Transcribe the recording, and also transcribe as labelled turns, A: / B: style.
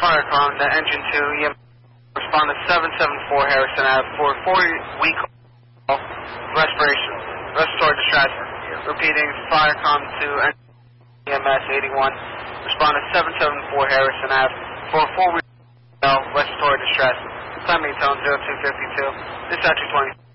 A: fire car on the engine 2 EMS. Respond to 774 Harrison Ave for 4-week respiration, respiratory distress. Repeating, Firecom to EMS 81. Respond to 774 Harrison Ave for 4-week respiratory distress. Climbing tone 0252. Dispatcher 20.